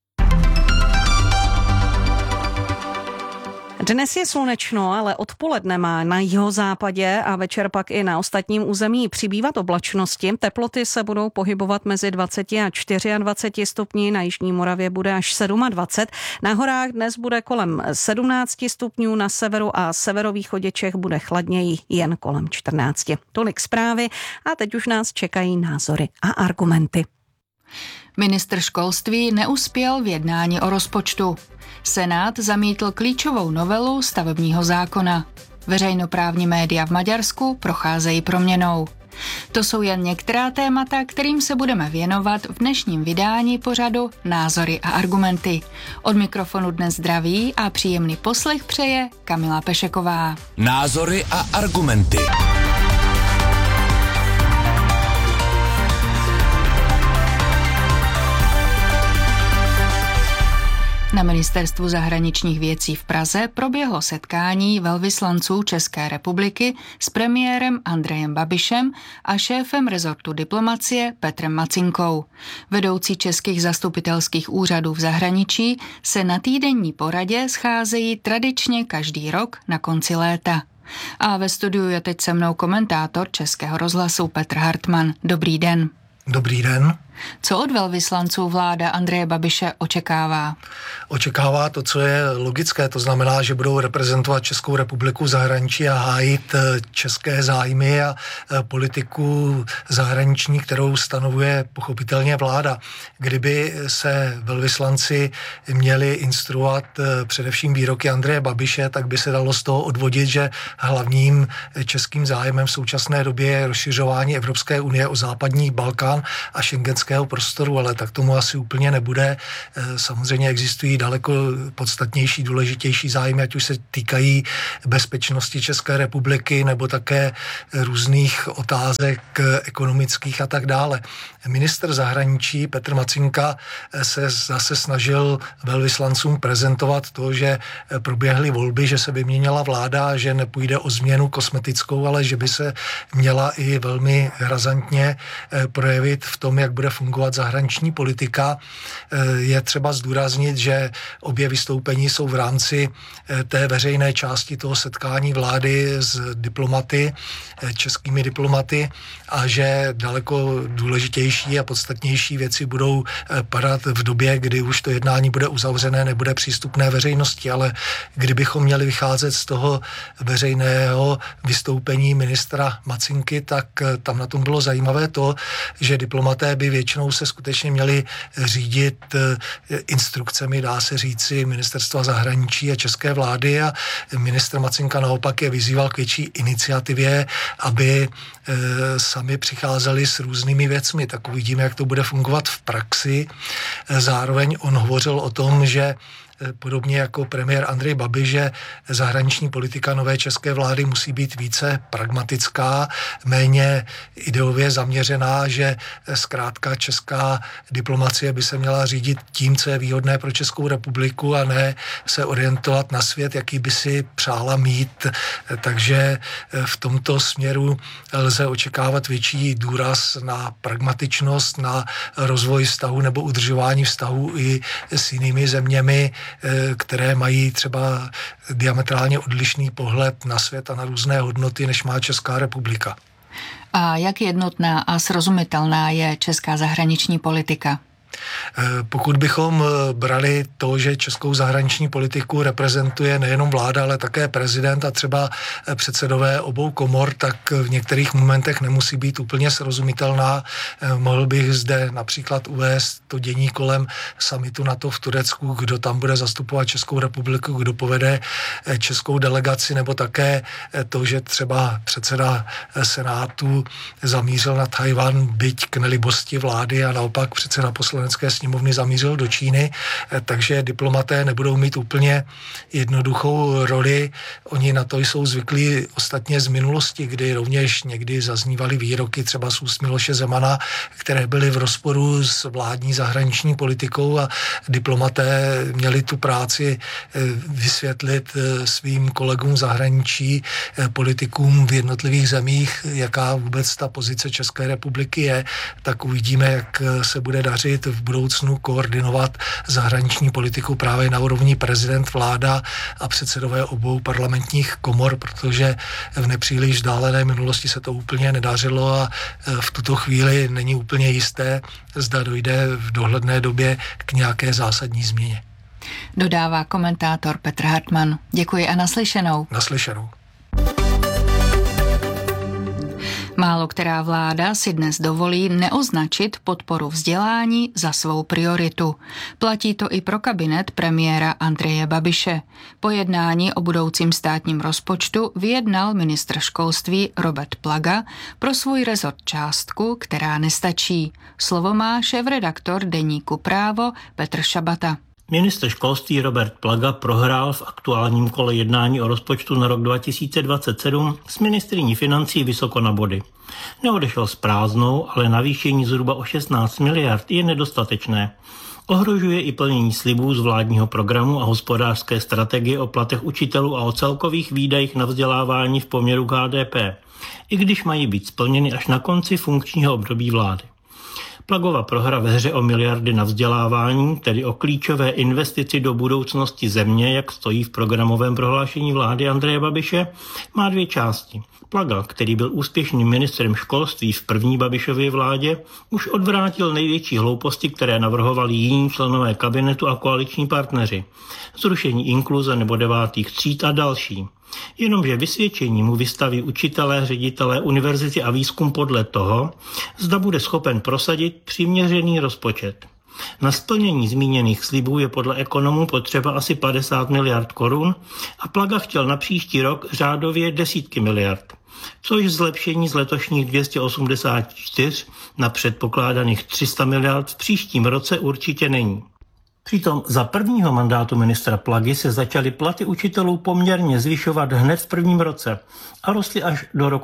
S3: Dnes je slunečno, ale odpoledne má na jihozápadě a večer pak i na ostatním území přibývat oblačnosti. Teploty se budou pohybovat mezi 20 a 24 stupni, na jižní Moravě bude až 27. Na horách dnes bude kolem 17 stupňů, na severu a severovýchodě Čech bude chladněji jen kolem 14. Tolik zprávy a teď už nás čekají názory a argumenty.
S22: Ministr školství neuspěl v jednání o rozpočtu. Senát zamítl klíčovou novelu stavebního zákona. Veřejnoprávní média v Maďarsku procházejí proměnou. To jsou jen některá témata, kterým se budeme věnovat v dnešním vydání pořadu Názory a argumenty. Od mikrofonu dnes zdraví a příjemný poslech přeje Kamila Pešeková.
S1: Názory a argumenty.
S22: Na Ministerstvu zahraničních věcí v Praze proběhlo setkání velvyslanců České republiky s premiérem Andrejem Babišem a šéfem rezortu diplomacie Petrem Macinkou. Vedoucí českých zastupitelských úřadů v zahraničí se na týdenní poradě scházejí tradičně každý rok na konci léta. A ve studiu je teď se mnou komentátor Českého rozhlasu Petr Hartman. Dobrý den.
S4: Dobrý den.
S22: Co od velvyslanců vláda Andreje Babiše očekává?
S4: Očekává to, co je logické, to znamená, že budou reprezentovat Českou republiku v zahraničí a hájit české zájmy a politiku zahraniční, kterou stanovuje pochopitelně vláda. Kdyby se velvyslanci měli instruovat především výroky Andreje Babiše, tak by se dalo z toho odvodit, že hlavním českým zájmem v současné době je rozšiřování Evropské unie o západní Balkán a schengenského prostoru, ale tak tomu asi úplně nebude. Samozřejmě existují daleko podstatnější, důležitější zájmy, ať už se týkají bezpečnosti České republiky nebo také různých otázek ekonomických a tak dále. Ministr zahraničí Petr Macinka se zase snažil velvyslancům prezentovat to, že proběhly volby, že se vyměnila vláda, že nepůjde o změnu kosmetickou, ale že by se měla i velmi razantně projevit v tom, jak bude fungovat zahraniční politika. Je třeba zdůraznit, že obě vystoupení jsou v rámci té veřejné části toho setkání vlády s diplomaty, českými diplomaty, a že daleko důležitější a podstatnější věci budou padat v době, kdy už to jednání bude uzavřené, nebude přístupné veřejnosti, ale kdybychom měli vycházet z toho veřejného vystoupení ministra Macinky, tak tam na tom bylo zajímavé to, že diplomaté by většinou se skutečně měli řídit instrukcemi, dá se říci, ministerstva zahraničí a české vlády, a ministr Macinka naopak je vyzýval k větší iniciativě, aby sami přicházeli s různými věcmi. Tak uvidíme, jak to bude fungovat v praxi. Zároveň on hovořil o tom, že podobně jako premiér Andrej Babiš, že zahraniční politika nové české vlády musí být více pragmatická, méně ideově zaměřená, že zkrátka česká diplomacie by se měla řídit tím, co je výhodné pro Českou republiku, a ne se orientovat na svět, jaký by si přála mít. Takže v tomto směru lze očekávat větší důraz na pragmatičnost, na rozvoj vztahu nebo udržování vztahu i s jinými zeměmi, které mají třeba diametrálně odlišný pohled na svět a na různé hodnoty, než má Česká republika.
S22: A jak jednotná a srozumitelná je česká zahraniční politika?
S4: Pokud bychom brali to, že českou zahraniční politiku reprezentuje nejenom vláda, ale také prezident a třeba předsedové obou komor, tak v některých momentech nemusí být úplně srozumitelná. Mohl bych zde například uvést to dění kolem summitu NATO v Turecku, kdo tam bude zastupovat Českou republiku, kdo povede českou delegaci, nebo také to, že třeba předseda Senátu zamířil na Tchaj-wan, byť k nelibosti vlády, a naopak předseda Poslanecké sněmovny zamířil do Číny, takže diplomaté nebudou mít úplně jednoduchou roli. Oni na to jsou zvyklí ostatně z minulosti, kdy rovněž někdy zaznívaly výroky třeba z úst Miloše Zemana, které byly v rozporu s vládní zahraniční politikou, a diplomaté měli tu práci vysvětlit svým kolegům v zahraničí, politikům v jednotlivých zemích, jaká vůbec ta pozice České republiky je. Tak uvidíme, jak se bude dařit v budoucnu koordinovat zahraniční politiku právě na úrovni prezident, vláda a předsedové obou parlamentních komor, protože v nepříliš vzdálené minulosti se to úplně nedařilo a v tuto chvíli není úplně jisté, zda dojde v dohledné době k nějaké zásadní změně.
S22: Dodává komentátor Petr Hartman. Děkuji a naslyšenou.
S4: Naslyšenou.
S22: Málo která vláda si dnes dovolí neoznačit podporu vzdělání za svou prioritu. Platí to i pro kabinet premiéra Andreje Babiše. Po jednání o budoucím státním rozpočtu vyjednal ministr školství Robert Plaga pro svůj rezort částku, která nestačí. Slovo má šéfredaktor deníku Právo Petr Šabata.
S5: Ministr školství Robert Plaga prohrál v aktuálním kole jednání o rozpočtu na rok 2027 s ministryní financí vysoko na body. Neodešel s prázdnou, ale navýšení zhruba o 16 miliard je nedostatečné. Ohrožuje i plnění slibů z vládního programu a hospodářské strategie o platech učitelů a o celkových výdajích na vzdělávání v poměru k HDP, i když mají být splněny až na konci funkčního období vlády. Plagova prohra ve hře o miliardy na vzdělávání, tedy o klíčové investici do budoucnosti země, jak stojí v programovém prohlášení vlády Andreje Babiše, má dvě části. Plaga, který byl úspěšným ministrem školství v první Babišově vládě, už odvrátil největší hlouposti, které navrhovali jiní členové kabinetu a koaliční partneři. Zrušení inkluze nebo 9. tříd a další. Jenomže vysvědčení mu vystaví učitelé, ředitelé univerzity a výzkum podle toho, zda bude schopen prosadit přiměřený rozpočet. Na splnění zmíněných slibů je podle ekonomů potřeba asi 50 miliard korun a Plaga chtěl na příští rok řádově desítky miliard, což zlepšení z letošních 284 na předpokládaných 300 miliard v příštím roce určitě není. Přitom za prvního mandátu ministra Plagy se začaly platy učitelů poměrně zvyšovat hned v prvním roce a rostly až do roku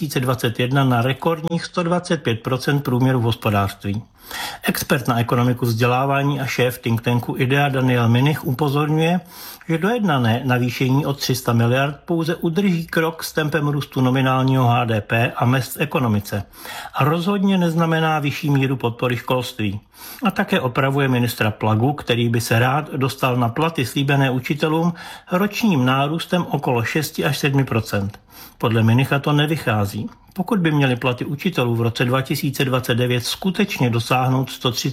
S5: 2021 na rekordních 125% průměru v hospodářství. Expert na ekonomiku vzdělávání a šéf think tanku IDEA Daniel Minich upozorňuje, že dojednané navýšení o 300 miliard pouze udrží krok s tempem růstu nominálního HDP a mezd v ekonomice a rozhodně neznamená vyšší míru podpory školství. A také opravuje ministra Plagu, který by se rád dostal na platy slíbené učitelům ročním nárůstem okolo 6 až 7%. Podle Minicha to nevychází. Pokud by měly platy učitelů v roce 2029 skutečně dosáhnout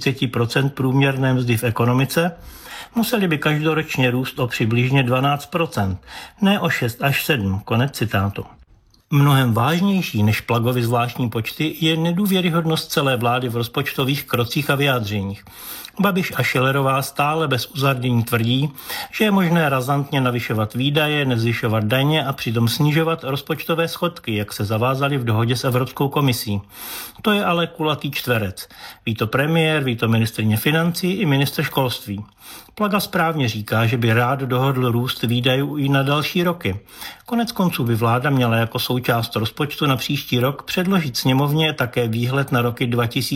S5: 130% průměrné mzdy v ekonomice, museli by každoročně růst o přibližně 12%, ne o 6 až 7, konec citátu. Mnohem vážnější než Plagovy zvláštní počty je nedůvěryhodnost celé vlády v rozpočtových krocích a vyjádřeních. Babiš a Schillerová stále bez uzardění tvrdí, že je možné razantně navyšovat výdaje, nezvyšovat daně a přitom snižovat rozpočtové schodky, jak se zavázali v dohodě s Evropskou komisí. To je ale kulatý čtverec. Ví to premiér, ví to ministryně financí i ministr školství. Plaga správně říká, že by rád dohodl růst výdajů i na další roky. Konec konců by vláda měla jako součást rozpočtu na příští rok předložit sněmovně také výhled na roky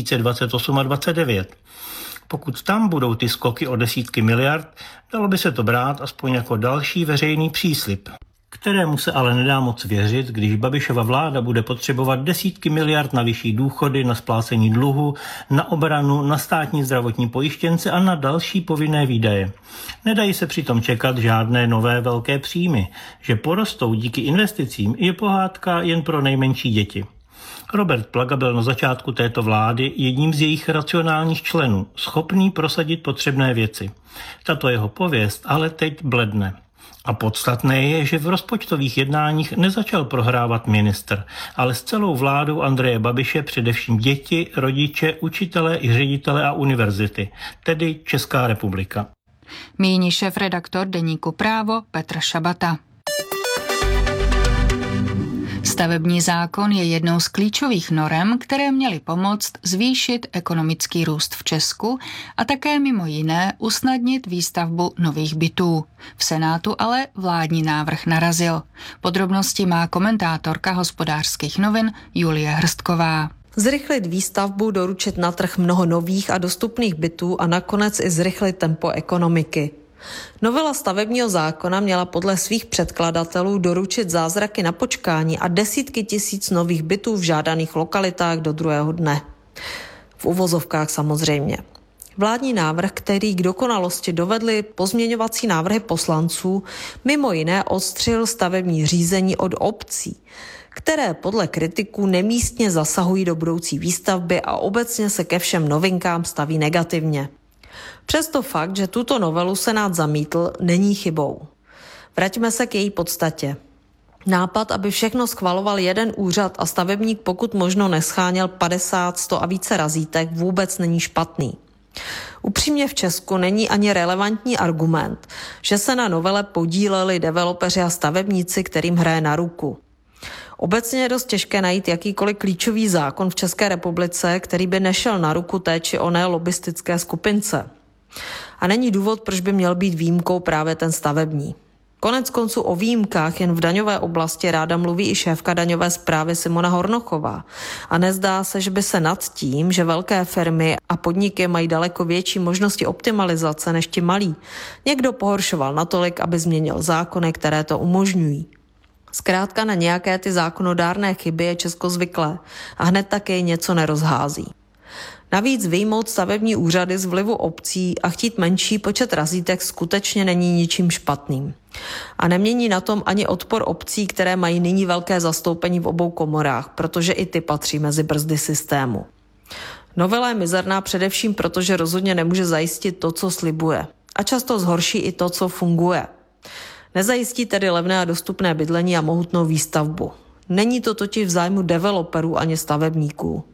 S5: 2028 a 2029. Pokud tam budou ty skoky o desítky miliard, dalo by se to brát aspoň jako další veřejný příslib, kterému se ale nedá moc věřit, když Babišova vláda bude potřebovat desítky miliard na vyšší důchody, na splácení dluhu, na obranu, na státní zdravotní pojištěnce a na další povinné výdaje. Nedají se přitom čekat žádné nové velké příjmy, že porostou díky investicím je pohádka jen pro nejmenší děti. Robert Plaga byl na začátku této vlády jedním z jejich racionálních členů, schopný prosadit potřebné věci. Tato jeho pověst ale teď bledne. A podstatné je, že v rozpočtových jednáních nezačal prohrávat ministr, ale s celou vládou Andreje Babiše především děti, rodiče, učitelé i ředitele a univerzity, tedy Česká republika.
S22: Míní šéfredaktor deníku Právo Petr Šabata. Stavební zákon je jednou z klíčových norem, které měly pomoct zvýšit ekonomický růst v Česku a také mimo jiné usnadnit výstavbu nových bytů. V Senátu ale vládní návrh narazil. Podrobnosti má komentátorka Hospodářských novin Julie Hrstková.
S6: Zrychlit výstavbu, doručit na trh mnoho nových a dostupných bytů a nakonec i zrychlit tempo ekonomiky. Novela stavebního zákona měla podle svých předkladatelů doručit zázraky na počkání a desítky tisíc nových bytů v žádaných lokalitách do druhého dne. V uvozovkách samozřejmě. Vládní návrh, který k dokonalosti dovedly pozměňovací návrhy poslanců, mimo jiné odstřil stavební řízení od obcí, které podle kritiků nemístně zasahují do budoucí výstavby a obecně se ke všem novinkám staví negativně. Přesto fakt, že tuto novelu Senát zamítl, není chybou. Vraťme se k její podstatě. Nápad, aby všechno schvaloval jeden úřad a stavebník pokud možno nescháněl 50, 100 a více razítek, vůbec není špatný. Upřímně v Česku není ani relevantní argument, že se na novele podíleli developeři a stavebníci, kterým hraje na ruku. Obecně je dost těžké najít jakýkoliv klíčový zákon v České republice, který by nešel na ruku té či oné lobistické skupince. A není důvod, proč by měl být výjimkou právě ten stavební. Konec konců o výjimkách jen v daňové oblasti ráda mluví i šéfka daňové správy Simona Hornochová. A nezdá se, že by se nad tím, že velké firmy a podniky mají daleko větší možnosti optimalizace než ti malí, někdo pohoršoval natolik, aby změnil zákony, které to umožňují. Zkrátka na nějaké ty zákonodárné chyby je Česko zvyklé a hned také něco nerozhází. Navíc vyjmout stavební úřady z vlivu obcí a chtít menší počet razítek skutečně není ničím špatným. A nemění na tom ani odpor obcí, které mají nyní velké zastoupení v obou komorách, protože i ty patří mezi brzdy systému. Novela je mizerná především proto, že rozhodně nemůže zajistit to, co slibuje. A často zhorší i to, co funguje. Nezajistí tedy levné a dostupné bydlení a mohutnou výstavbu. Není to totiž v zájmu developerů ani stavebníků.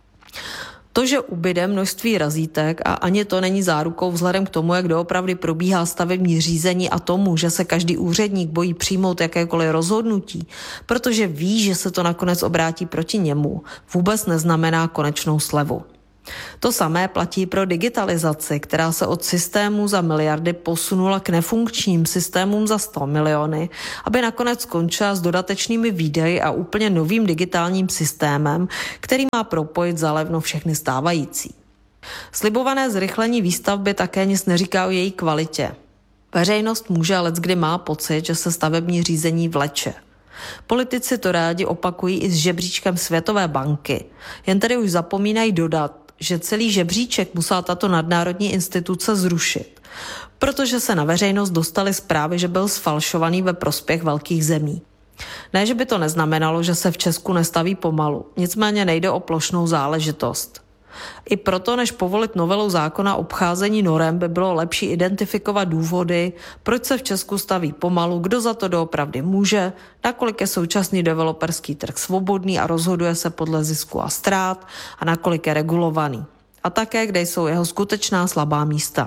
S6: To, že ubyde množství razítek a ani to není zárukou vzhledem k tomu, jak doopravdy probíhá stavební řízení a tomu, že se každý úředník bojí přijmout jakékoliv rozhodnutí, protože ví, že se to nakonec obrátí proti němu, vůbec neznamená konečnou slevu. To samé platí pro digitalizaci, která se od systémů za miliardy posunula k nefunkčním systémům za 100 miliony, aby nakonec skončila s dodatečnými výdaji a úplně novým digitálním systémem, který má propojit zalevno všechny stávající. Slibované zrychlení výstavby také nic neříká o její kvalitě. Veřejnost může leckdy má pocit, že se stavební řízení vleče. Politici to rádi opakují i s žebříčkem Světové banky, jen tedy už zapomínají dodat, že celý žebříček musela tato nadnárodní instituce zrušit, protože se na veřejnost dostaly zprávy, že byl sfalšovaný ve prospěch velkých zemí. Ne, že by to neznamenalo, že se v Česku nestaví pomalu, nicméně nejde o plošnou záležitost. I proto, než povolit novelu zákona obcházení norem, by bylo lepší identifikovat důvody, proč se v Česku staví pomalu, kdo za to doopravdy může, nakolik je současný developerský trh svobodný a rozhoduje se podle zisku a ztrát a nakolik je regulovaný. A také, kde jsou jeho skutečná slabá místa.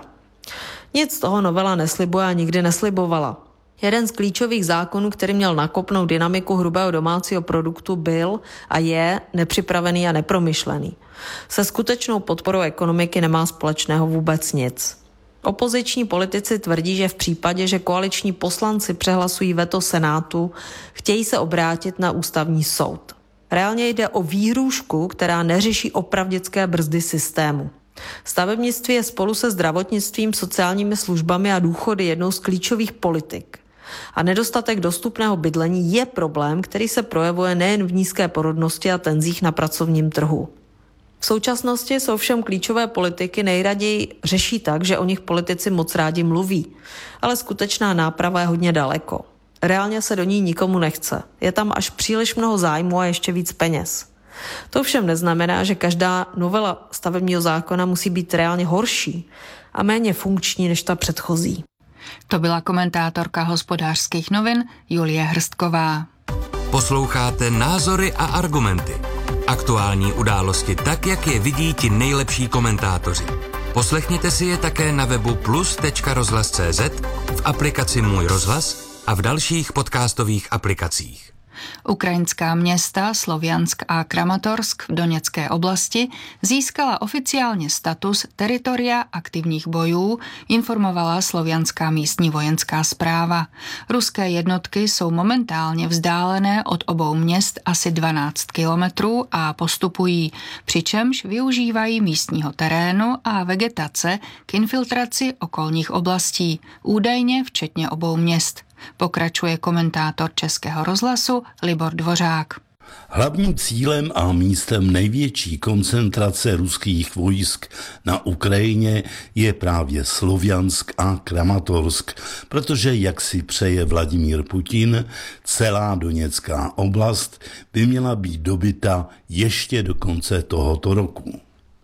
S6: Nic z toho novela neslibuje a nikdy neslibovala. Jeden z klíčových zákonů, který měl nakopnout dynamiku hrubého domácího produktu, byl a je nepřipravený a nepromyšlený. Se skutečnou podporou ekonomiky nemá společného vůbec nic. Opoziční politici tvrdí, že v případě, že koaliční poslanci přehlasují veto Senátu, chtějí se obrátit na ústavní soud. Reálně jde o výhrůžku, která neřeší opravdické brzdy systému. Stavebnictví je spolu se zdravotnictvím, sociálními službami a důchody jednou z klíčových politik. A nedostatek dostupného bydlení je problém, který se projevuje nejen v nízké porodnosti a tenzích na pracovním trhu. V současnosti jsou všem klíčové politiky nejraději řeší tak, že o nich politici moc rádi mluví, ale skutečná náprava je hodně daleko. Reálně se do ní nikomu nechce. Je tam až příliš mnoho zájmu a ještě víc peněz. To všem neznamená, že každá novela stavebního zákona musí být reálně horší a méně funkční než ta předchozí.
S22: To byla komentátorka Hospodářských novin Julie Hrstková.
S1: Posloucháte Názory a argumenty. Aktuální události tak, jak je vidí ti nejlepší komentátoři. Poslechněte si je také na webu plus.rozhlas.cz, v aplikaci Můj rozhlas a v dalších podcastových aplikacích.
S22: Ukrajinská města Sloviansk a Kramatorsk v Doněcké oblasti získala oficiálně status teritoria aktivních bojů, informovala slovianská místní vojenská správa. Ruské jednotky jsou momentálně vzdálené od obou měst asi 12 kilometrů a postupují, přičemž využívají místního terénu a vegetace k infiltraci okolních oblastí, údajně včetně obou měst. Pokračuje komentátor Českého rozhlasu Libor Dvořák.
S7: Hlavním cílem a místem největší koncentrace ruských vojsk na Ukrajině je právě Sloviansk a Kramatorsk, protože, jak si přeje Vladimír Putin, celá Doněcká oblast by měla být dobyta ještě do konce tohoto roku.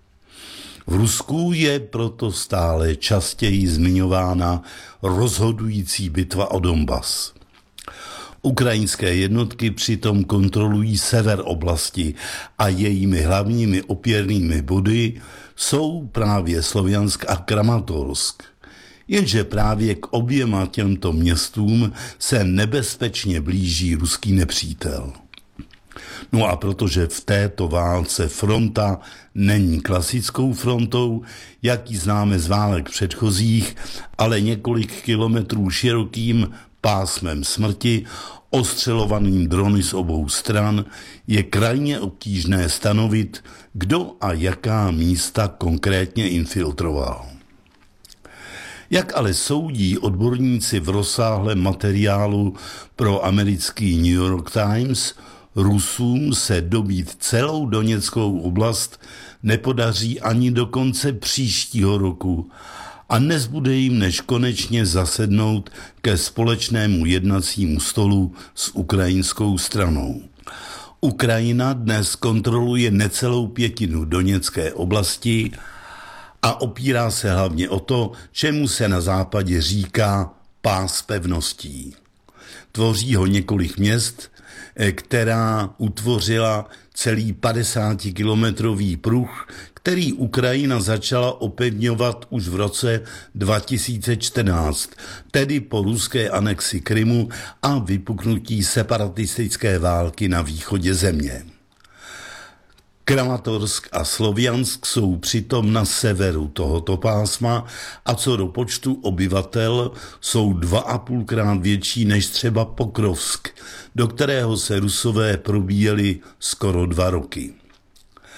S7: V Rusku je proto stále častěji zmiňována rozhodující bitva o Donbas. Ukrajinské jednotky přitom kontrolují sever oblasti a jejími hlavními opěrnými body jsou právě Sloviansk a Kramatorsk. Jenže právě k oběma těmto městům se nebezpečně blíží ruský nepřítel. No a protože v této válce fronta není klasickou frontou, jak ji známe z válek předchozích, ale několik kilometrů širokým pásmem smrti, ostřelovaným drony z obou stran, je krajně obtížné stanovit, kdo a jaká místa konkrétně infiltroval. Jak ale soudí odborníci v rozsáhlém materiálu pro americký New York Times, Rusům se dobít celou Doněckou oblast nepodaří ani do konce příštího roku a nezbude jim než konečně zasednout ke společnému jednacímu stolu s ukrajinskou stranou. Ukrajina dnes kontroluje necelou pětinu Doněcké oblasti a opírá se hlavně o to, čemu se na západě říká pás pevností. Tvoří ho několik měst, která utvořila celý 50-kilometrový pruh, který Ukrajina začala opevňovat už v roce 2014, tedy po ruské anexi Krymu a vypuknutí separatistické války na východě země. Kramatorsk a Sloviansk jsou přitom na severu tohoto pásma a co do počtu obyvatel jsou 2,5krát větší než třeba Pokrovsk, do kterého se Rusové probíjeli skoro 2 roky.